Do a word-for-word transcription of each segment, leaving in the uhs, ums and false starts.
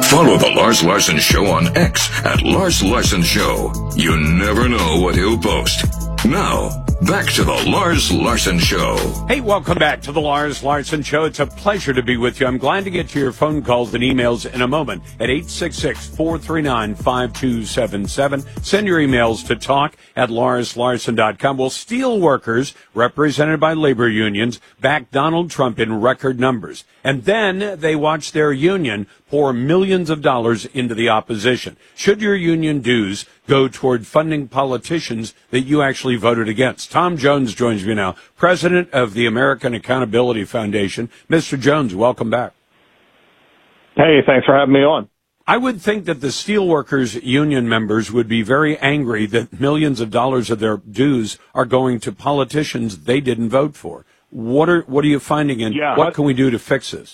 Follow The Lars Larson Show on X at Lars Larson Show. You never know what he'll post. Now, back to The Lars Larson Show. Hey, welcome back to The Lars Larson Show. It's a pleasure to be with you. I'm glad to get to your phone calls and emails in a moment at eight six six, four three nine, five two seven seven. Send your emails to talk at lars larson dot com. Well, steel workers, represented by labor unions, backed Donald Trump in record numbers. And then they watched their union pour millions of dollars into the opposition. Should your union dues go toward funding politicians that you actually voted against? Tom Jones joins me now, president of the American Accountability Foundation. Mister Jones, welcome back. Hey, thanks for having me on. I would think that the steelworkers union members would be very angry that millions of dollars of their dues are going to politicians they didn't vote for. What are what are you finding, and yeah, what can we do to fix this?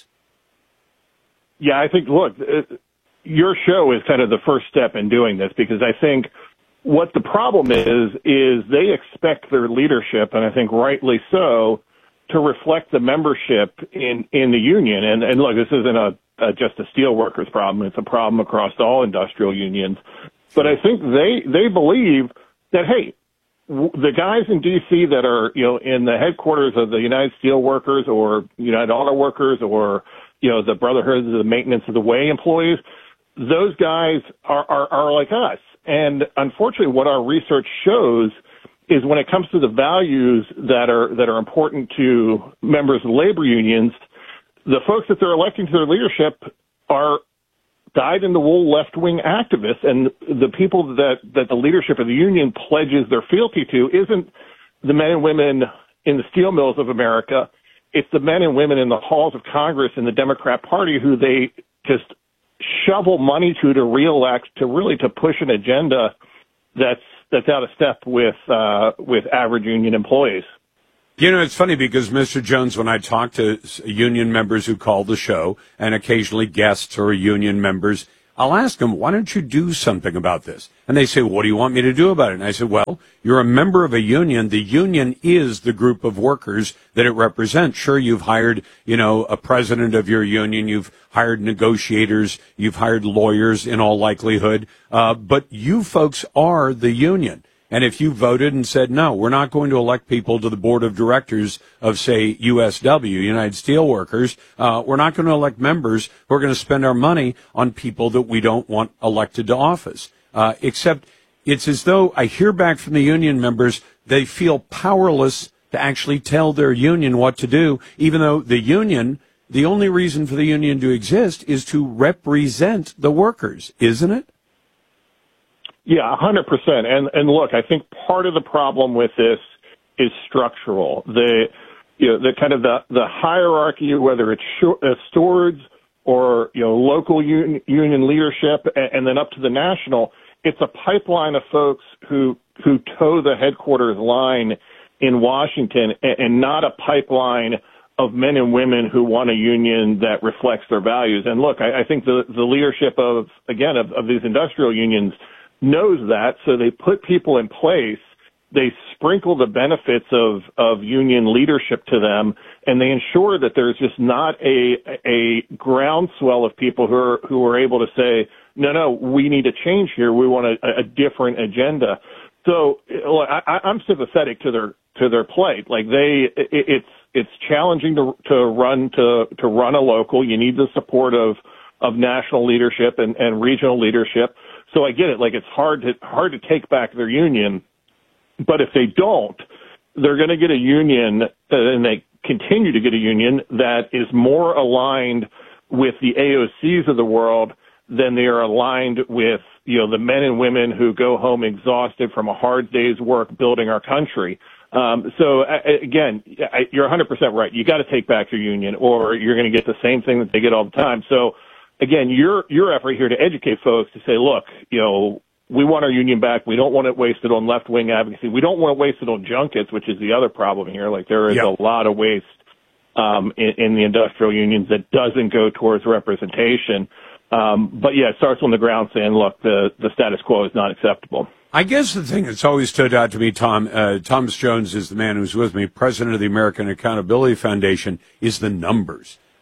Yeah, I think, look, uh, your show is kind of the first step in doing this, because I think what the problem is, is they expect their leadership, and I think rightly so, to reflect the membership in, in the union. And, and look, this isn't a, a just a steelworkers problem. It's a problem across all industrial unions. But I think they, they believe that, hey, w- the guys in D C that are, you know, in the headquarters of the United Steelworkers or United Auto Workers or, you know, the Brotherhood of the Maintenance of the Way employees, those guys are, are, are like us. And unfortunately, what our research shows is when it comes to the values that are, that are important to members of labor unions, the folks that they're electing to their leadership are dyed-in-the-wool left-wing activists, and the people that, that the leadership of the union pledges their fealty to isn't the men and women in the steel mills of America. It's the men and women in the halls of Congress in the Democrat Party who they just shovel money to to reelect, to really to push an agenda that's that's out of step with uh, with average union employees. You know, it's funny because, Mister Jones, when I talk to union members who call the show, and occasionally guests or union members, I'll ask them, why don't you do something about this? And they say, what do you want me to do about it? And I said, well, you're a member of a union. The union is the group of workers that it represents. Sure, you've hired, you know, a president of your union. You've hired negotiators. You've hired lawyers in all likelihood. Uh, but you folks are the union. And if you voted and said, no, we're not going to elect people to the board of directors of, say, U S W, United Steelworkers, uh, we're not going to elect members who are going to spend our money on people that we don't want elected to office. Uh, except it's as though I hear back from the union members, they feel powerless to actually tell their union what to do, even though the union, the only reason for the union to exist is to represent the workers, isn't it? Yeah, one hundred percent. And and look, I think part of the problem with this is structural. The you know the kind of the the hierarchy, whether it's sh- uh, stewards or you know local un- union leadership, and, and then up to the national, it's a pipeline of folks who who toe the headquarters line in Washington, and, and not a pipeline of men and women who want a union that reflects their values. And look, I, I think the the leadership of again of, of these industrial unions knows that, so they put people in place, they sprinkle the benefits of, of union leadership to them, and they ensure that there's just not a a groundswell of people who are who are able to say, no, no, we need a change here, we want a, a different agenda. So I, I'm sympathetic to their to their plight. Like they, it, it's it's challenging to to run to to run a local. You need the support of of national leadership and, and regional leadership. So I get it. Like it's hard to hard to take back their union, but if they don't, they're going to get a union, uh, and they continue to get a union that is more aligned with the A O Cs of the world than they are aligned with, you know, the men and women who go home exhausted from a hard day's work building our country. Um, so uh, again, I, you're one hundred percent right. You got to take back your union, or you're going to get the same thing that they get all the time. So. Again, your your effort here to educate folks to say, look, you know, we want our union back. We don't want it wasted on left-wing advocacy. We don't want it wasted on junkets, which is the other problem here. Like there is yep. a lot of waste um, in, in the industrial unions that doesn't go towards representation. Um, but yeah, it starts on the ground saying, look, the, the status quo is not acceptable. I guess the thing that's always stood out to me, Tom, uh, Thomas Jones is the man who's with me, president of the American Accountability Foundation, is the numbers.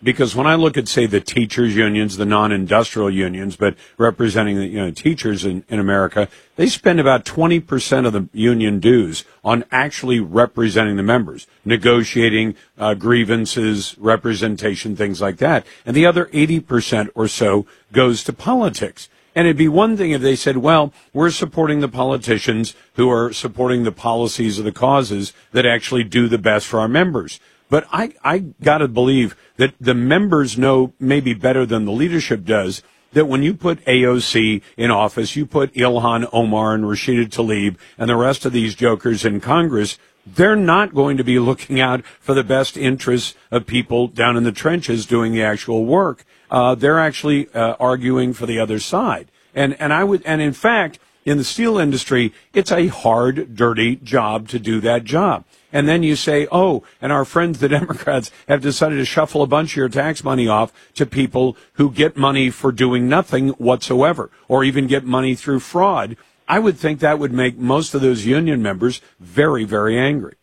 because when I look at, say, the teachers' unions, the non-industrial unions, but representing the you know, teachers in, in America, they spend about twenty percent of the union dues on actually representing the members, negotiating uh, grievances, representation, things like that. And the other eighty percent or so goes to politics. And it'd be one thing if they said, well, we're supporting the politicians who are supporting the policies of the causes that actually do the best for our members. But I, I got to believe that the members know maybe better than the leadership does that when you put A O C in office, you put Ilhan Omar and Rashida Tlaib and the rest of these jokers in Congress, they're not going to be looking out for the best interests of people down in the trenches doing the actual work. Uh, they're actually uh, arguing for the other side. And, and I would, and in fact, in the steel industry, it's a hard, dirty job to do that job. And then you say, oh, and our friends, the Democrats, have decided to shuffle a bunch of your tax money off to people who get money for doing nothing whatsoever, or even get money through fraud. I would think that would make most of those union members very, very angry.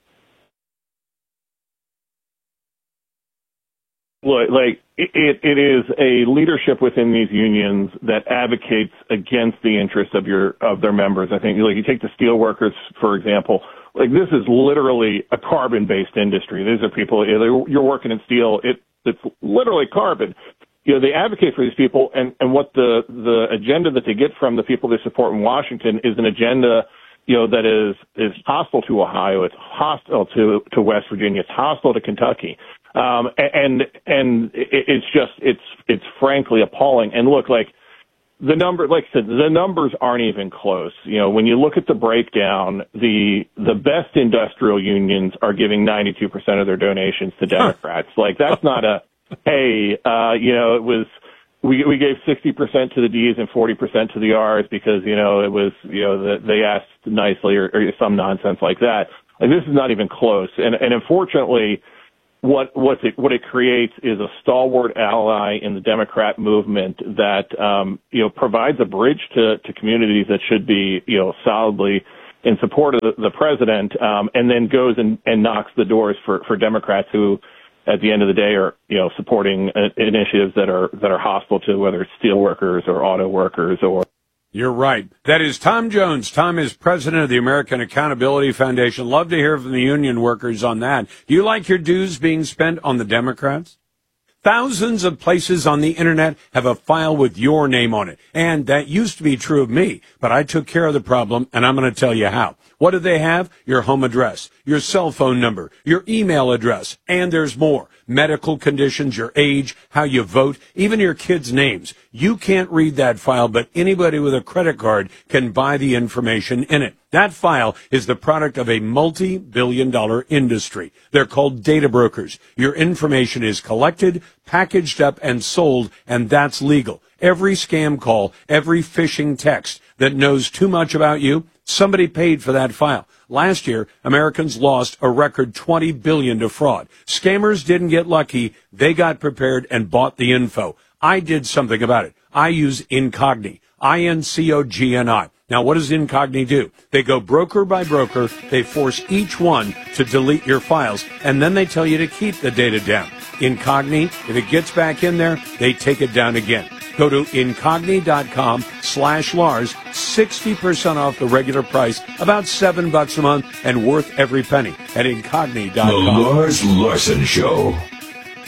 Look, like it, it is a leadership within these unions that advocates against the interests of your of their members. I think, like you take the steel workers, for example. Like this is literally a carbon-based industry. These are people, you're working in steel. It, it's literally carbon. You know, they advocate for these people, and, and what the, the agenda that they get from the people they support in Washington is an agenda, you know, that is, is hostile to Ohio. It's hostile to, to West Virginia. It's hostile to Kentucky. Um, and, and it's just, it's, it's frankly appalling. And look, like, the number, like I said, the numbers aren't even close. You know, when you look at the breakdown, the the best industrial unions are giving ninety-two percent of their donations to Democrats. Like, that's not a, hey, uh, you know, it was, we we gave sixty percent to the D's and forty percent to the R's because, you know, it was, you know, the, they asked nicely or, or some nonsense like that. Like, this is not even close. And, and unfortunately, What what it what it creates is a stalwart ally in the Democrat movement that um, you know provides a bridge to, to communities that should be you know solidly in support of the, the president, um, and then goes and, and knocks the doors for, for Democrats who, at the end of the day, are you know supporting uh, initiatives that are that are hostile to whether it's steel workers or auto workers or. You're right. That is Tom Jones. Tom is president of the American Accountability Foundation. Love to hear from the union workers on that. Do you like your dues being spent on the Democrats? Thousands of places on the internet have a file with your name on it. And that used to be true of me, but I took care of the problem, and I'm going to tell you how. What do they have? Your home address, your cell phone number, your email address, and there's more. Medical conditions, your age, how you vote, even your kids' names. You can't read that file, but anybody with a credit card can buy the information in it. That file is the product of a multi-billion dollar industry. They're called data brokers. Your information is collected, packaged up, and sold, and that's legal. Every scam call, every phishing text that knows too much about you, somebody paid for that file. Last year, Americans lost a record twenty billion dollars to fraud. Scammers didn't get lucky. They got prepared and bought the info. I did something about it. I use Incogni, I N C O G N I. Now, what does Incogni do? They go broker by broker. They force each one to delete your files, and then they tell you to keep the data down. Incogni, if it gets back in there, they take it down again. Go to Incogni.com slash Lars, sixty percent off the regular price, about seven bucks a month, and worth every penny at Incogni dot com. The Lars Larson Show.